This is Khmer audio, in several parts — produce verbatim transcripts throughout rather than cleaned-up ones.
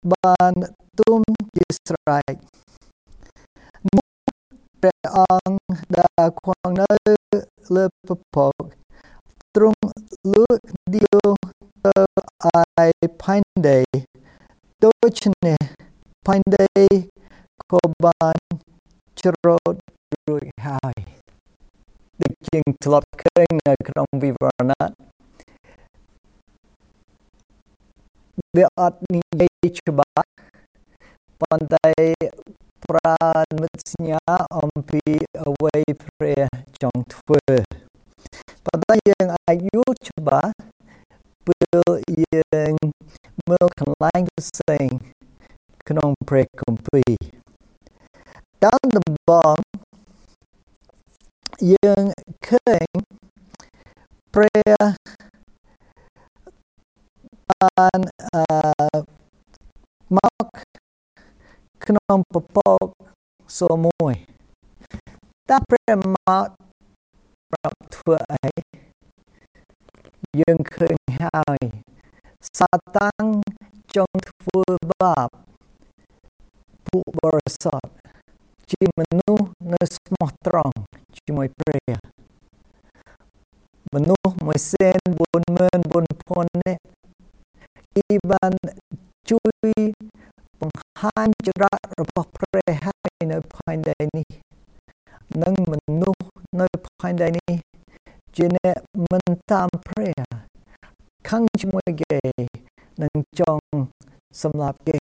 បានទុំជាស្រេចនោះព្រះអង្គដែលខ្វងនៅលើពពកទ្រង់លើកដៀវទៅឯផែនដីដូច្នេះផែនដីក៏បានច្រូតរួចហើយដូចជាធ្លាប់ឃើញនៅក្នុងវិវរណៈវាអត់និយាយច្បាស់ប៉ុន្តែប្រានិតសញ្ញាអំពីអ្វីព្រះចង់ធ្វើប៉ុន្តែយើងអាចយល់ច្បាស់ពេលយើងមើលកន្លែងផ្សេងក្នុងព្រះគម្ពីរតាមដំបងយើងឃើញព្រះបានអឺមកក្នុងពពកសមួយតែព្រះមកប្រាប់ធ្វើអីយើងឃើញហើយសាតាំងចង់ធ្វើបាបពួកបរិសុទ្ធជាមនុស្សនៅស្មោះត្រង់ជាមួយព្រះមនុស្សមួយសែនបួនម៉ឺនបួនពាន់នេះគេបានជួយបង្ហាញចរិតរបស់ព្រះហើយនៅផែនដីនេះនិងមនុស្សនៅផែនដីនេះជាអ្នកមិនតាមព្រះខឹងជាមួយគេនិងចង់សម្លាប់គេ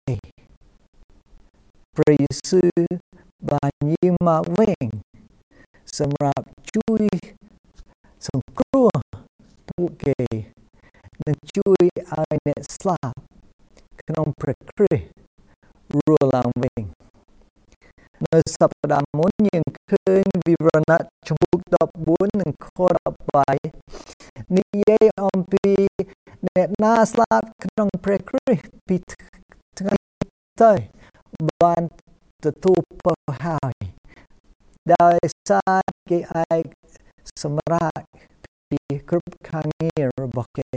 ព្រះយេស៊ូវបានយាងមកវិញសម្រាប់ជួយសង្គ្រោះពួកគេនិងជួយឲ្យអ្នកស្លាប់ក្នុងព្រះគ្រីស្ទរស់ឡើងវិញនៅសប្តាហ៍មុនយើងឃើញវិវរណៈជំពូកដប់បួននិងខដប់បីនិយាយអំពីអ្នកណាស្លាប់ក្នុងព្រះគ្រីស្ទពីថ្ងៃទៅបានទទួលពរហើយដោយសារគេអាចសម្រាប់ពីគ្រប់ការងាររបស់គេ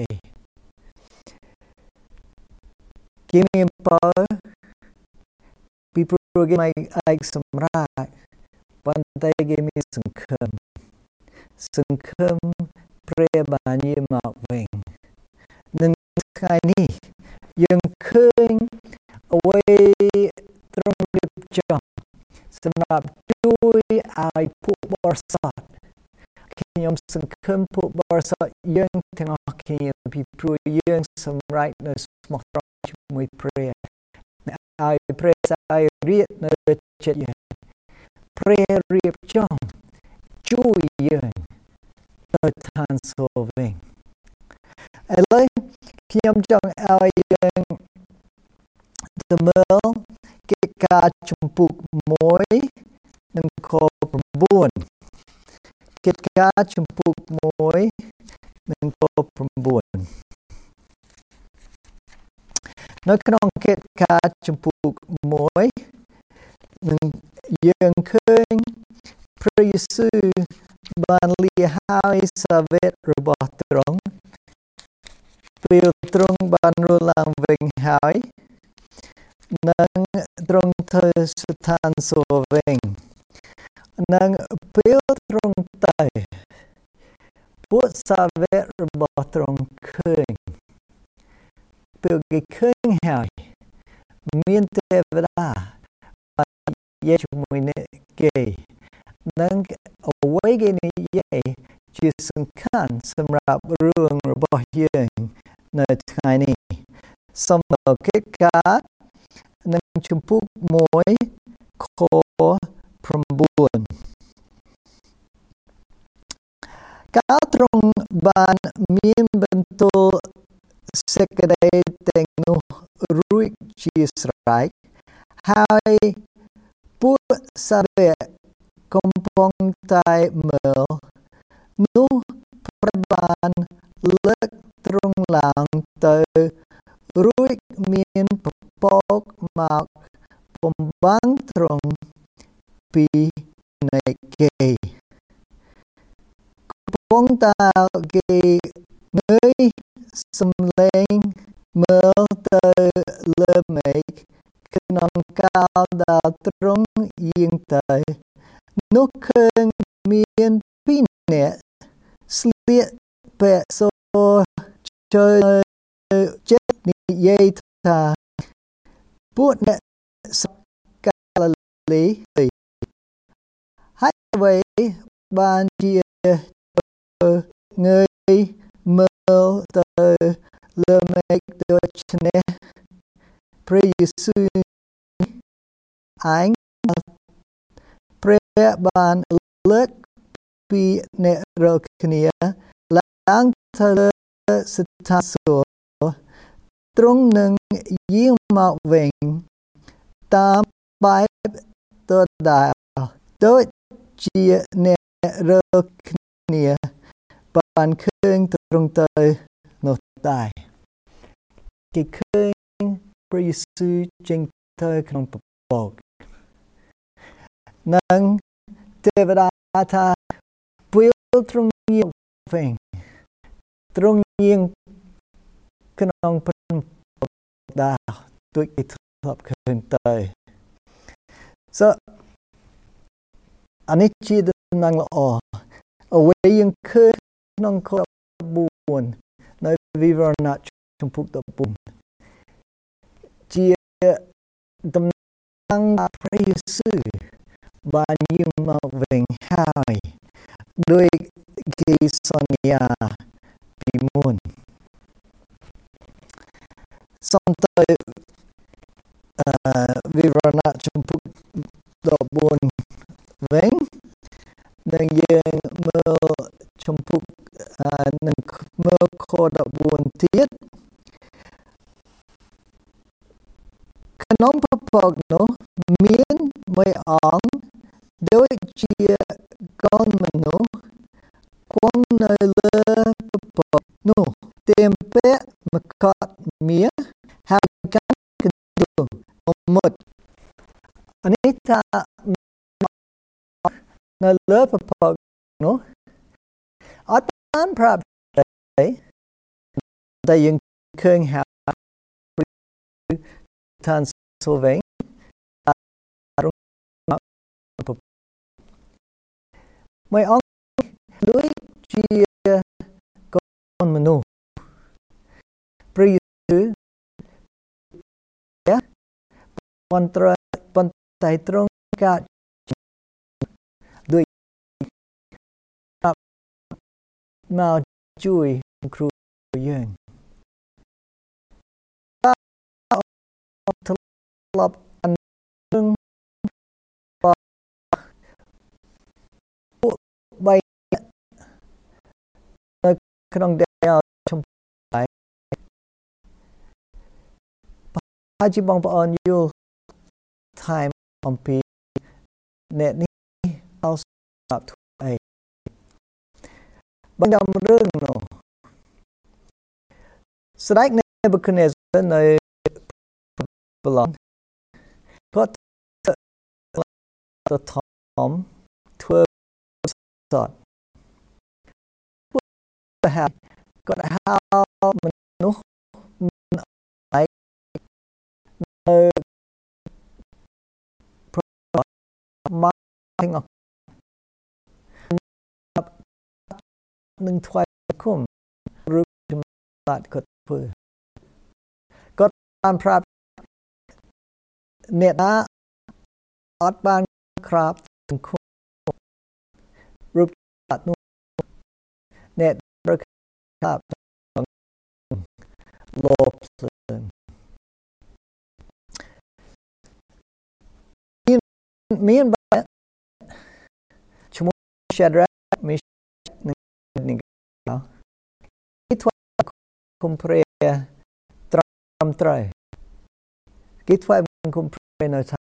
គេមានពរពីព្រោះគេមិនអាចសម្រាប់ប៉ុន្តែគេមានសង្ឃឹមសង្ឃឹមព្រះបានយាងមកវិញនឹងថ្ងៃនេះយើងឃើញអ្វីត្រង់រៀបចំសម្រាប់ជួយឲ្យពួកបរិសុទ្ធខ្ញុំសង្ឃឹមពួកបរិសុទ្ធយើងទាំងអស់គ្នាពីព្រោះយើងសម្រេចនៅស្មោះត្រង់ជាមួយព្រះឲ្យព្រះសាយរាជនៅចិត្តយើងព្រះរៀបចំជួយយើងទៅឋានសួគ៌វិញឥឡូវខ្ញុំចង់ឲ្យយើងទៅមើលកិច្ចការជំពូកមួយនិងខ៩កិច្ចការជំពូកមួយនិងខ៩នៅក្នុងកិច្ចការជំពូកមួយនឹងយើងឃើញព្រះយេស៊ូវបានលាហើយសាវករបស់ទ្រង់ពេលទ្រង់បានរស់ឡើងវិញហើយនិងទ្រង់ទៅស្ថានសួគ៌វិញនិងពេលទ្រង់ទៅពួកសាវករបស់ទ្រង់ឃើញពេលគេឃើញហើយមានទេវតាបាននិយាយជាមួយនឹងគេនិងអ្វីគេនិយាយជាសំខាន់សម្រាប់រឿងរបស់យើងនៅថ្ងៃនេះសូមដល់កិច្ចការនឹងជំពូកមួយខ៩កាលទ្រង់បានមានបន្ទូលសេចក្តីទាំងនោះរួចជាស្រេចហើយពួកសាវកកំពុងតែមើលនោះព្រះបានលើកទ្រង់ឡើងទៅរួចមានពពកមកបំបាំងទ្រង់ពីនៃគេកំពុងតែគេងើយសំឡេងមើលទៅលើមេឃក្នុងកាលដែលទ្រង់យាងទៅនោះឃើញមានពីរនាក់ស្លៀកពាក់សចូលចិត្តនិយាយថាពួកអ្នកសាកាលីហើយអ្វីបានជាងើយមើលទៅលើមេឃដូច្នេះព្រះយេស៊ូវឯងព្រះបានលើកពីអ្នករាល់គ្នាឡើងទៅលើស្ថានសួគ៌ទ្រង់នឹងយាងមកវិញតាមបែបដដែលដូចជាអ្នករាល់គ្នាបានឃើញទ្រង់ទៅនោះដែរគេឃើញព្រះយេស៊ូវចេញទៅក្នុងពពកនិងទេវតាថាពេលទ្រង់យាងវិញទ្រង់យាងក្នុងព្រំដាដូចគេធ្លាប់ឃើញទៅសូអានេះជាដំណឹងល្អអ្វីយើងឃើញក្នុងខបួននៅវិវរណៈជំពូកដប់បួនជាដំណឹងព្រះយេស៊ូវបានយាងមកវិញហើយដោយគេសន្យាពីមុនសំទៅអឺវិវរណៈជំពូកដប់បួនវិញនឹងយើងមើលជំពូកនឹងមើលខដប់បួនទៀតក្នុងពពកនោះមានមួយអង្គដូចជាកូនមនុស្សគង់នៅលើពពកនោះទៀមពាក់មកុដមាសហើយកាន់កណ្ដុរមុតអានេះថានៅលើពពកនោះអត់បានប្រាប់ទេតែយើងឃើញហើយឋានសួគ៌វិញមួយអង្គដូចជាកូនមនុស្សព្រះយេស៊ូវប៉ុន្តែប៉ុន្តែទ្រង់កាត់ដោយមកជួយគ្រូយើងធ្លាប់អានឹងពួកបីនៅក្នុងដែលជំបាយហើយជាបងប្អូនយល់ថែមអំពីអ្នកនេះអោសម្រាប់ធ្វើអីបញ្ចាំរឿងនោះស្ដេចនេបូខេនេសនៅប្លន់គាត់ទៅធំធ្វើសតទៅហៅគាត់ហៅមនុស្សឯនៅមកទាំងអស់នឹងថ្វាយគុំឬចំណាត់គាត់ធ្វើគាត់បានប្រាប់អ្នកណាអត់បានក្រាបសង្គមរូបតាត់នោះអ្នករកក្រាបលោភលឿនមានមានបែបឈ្មោះ Shadrach Meshach និង Abednego គេធ្វើគុំព្រះត្រឹមត្រូវគេធ្វើគុំព្រះនៅថា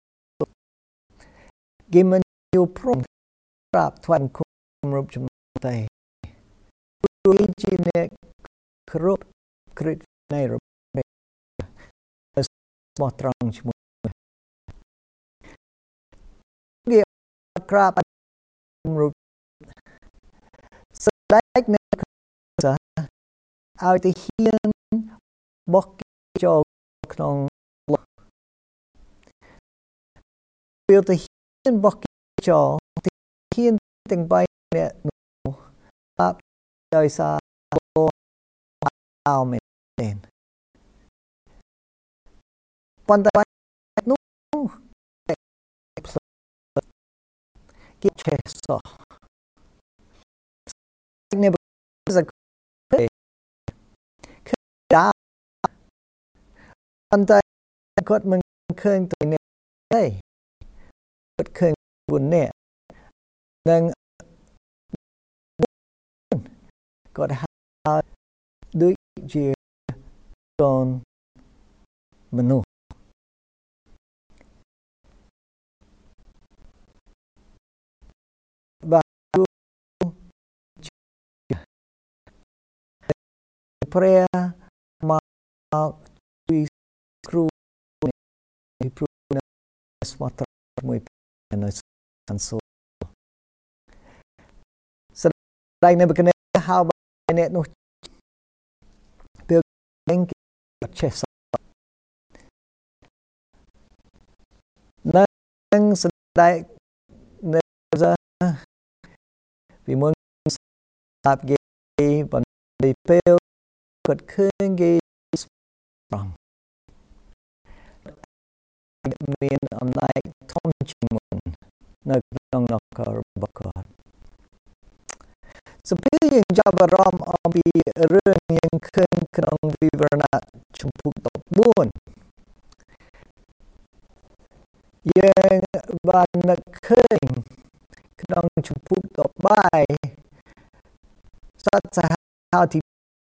គេមិនយល់ព្រមប្រាប់ធ្វើគុំរូបចំនួនតែព្រោះជាអ្នកគ្រប់គ្រងនៃរបបស្មោះត្រង់ឈ្មោះគេក្រាបរូបស្ដេចនៅសាឲ្យទៅហ៊ានបោះចូលក្នុងពេលទៅហ៊ានបោះចូលហ៊ានទាំងបីអ្នកនោះបាប់ដោយសារអោមែនប៉ុន្តែនោះគេឆេះសោះអ្នកគឺគឺដាប៉ុន្តែគាត់មិនឃើញទៅនេះទេគាត់ឃើញបុននេះនឹងគាត់ហៅដូចជាកូនមនុស្សបាទព្រះមកពីគ្រូពីព្រោះស្មោះត្រង់មួយនៅសាន់សូស្ដែងនៅបកណែហៅអ្នកនោះពេលគេចេះនឹងស្ដែងនៅពីមុនតាប់គេបន្ទីពេលគាត់ឃើញគេប្រងមានអំណាចធំជាងមុននៅក្នុងនគររបស់គាត់សពេលយើងចាប់អារម្មណ៍អំពីរឿងយើងឃើញក្នុងវិវរណៈជំពូកដប់បួនយើងបាននឹកឃើញក្នុងជំពូកដប់បាយសត្វសាហាវទី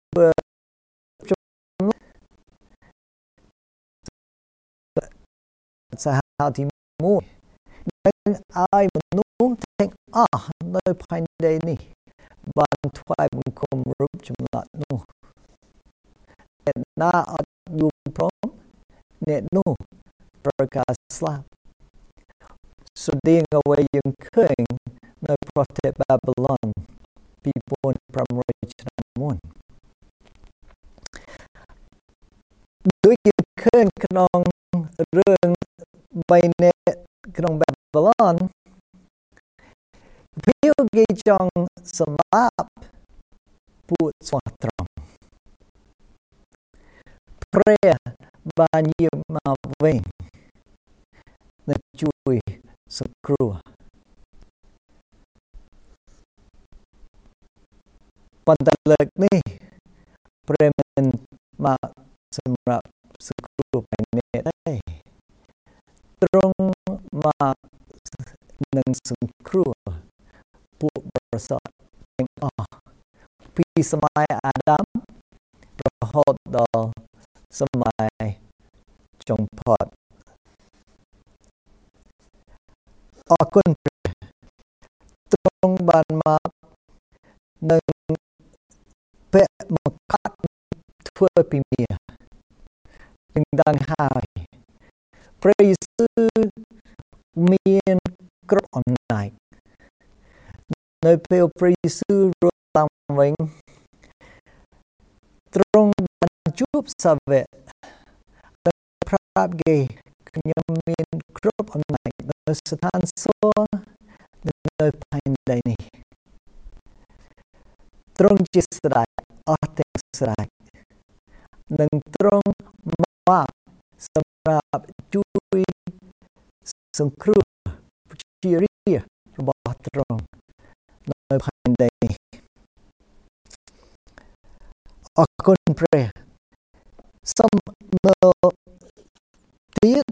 សាហាវទីមួយនឹងឲ្យមនុស្សទាំងអស់នៅផែនដីនេះបានថ្វាយបង្គំរូបចម្លាក់នោះអ្នកណាអត់យល់ព្រមអ្នកនោះត្រូវការស្លាប់ស្តីងអ្វីយើងឃើញនៅប្រទេសបាប៊ីឡុនពីរពាន់ប្រាំរយឆ្នាំមុនដូចយើងឃើញក្នុងរឿងបីអ្នកក្នុងបាប៊ីឡុនវាគេចង់សម្លាប់ពួកស្មោះត្រង់ព្រះបានយាងមកវិញនិងជួយសង្គ្រោះប៉ុន្តែលើកនេះព្រះមិនមកសម្រាប់សង្គ្រោះបែបនេះទេទ្រង់មកនឹងសង្គ្រោះពួកបរិសុទ្ធទាំងអស់ពីសម័យអាដាមរហូតដល់សម័យចុងផុតអរគុណព្រះទ្រង់បានមកនឹងពាក់មកកាត់ធ្វើពីមាសនឹងដឹងហើយព្រះយេស៊ូវមានគ្រប់អំណាចនៅពេលព្រះយេស៊ូវរស់ឡើងវិញទ្រង់បានជួបសាវកដែលប្រាប់គេខ្ញុំមានគ្រប់អំណាចនៅស្ថានសួគ៌នៅផែនដីនេះទ្រង់ជាស្ដេចអស់ទាំងស្រេចនិងទ្រង់មកសម្រាប់ជួយសង្គ្រោះជារាជរបស់ទ្រង់នៅផែនដីនេះអរគុណព្រះសូមមើលទៀត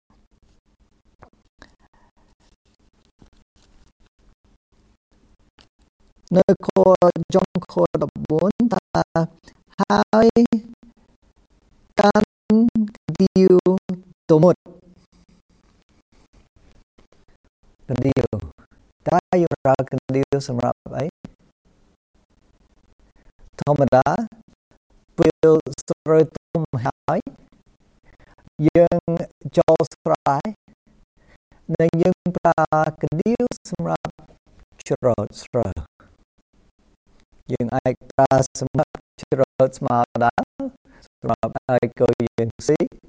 នៅខចុងខដប់បួនថាហើយកាន់ឌីវទៅមុតកណ្ដៀវតើយើងប្រើកណ្ដៀវសម្រាប់អីធម្មតាពេលស្រូវទុំហើយយើងចូលស្រែនិងយើងប្រើកណ្ដៀវសម្រាប់ច្រូតស្រូវយើងអាចប្រើសម្រាប់ច្រូតស្មៅដែរសម្រាប់ឲ្យកូនយើងស៊ី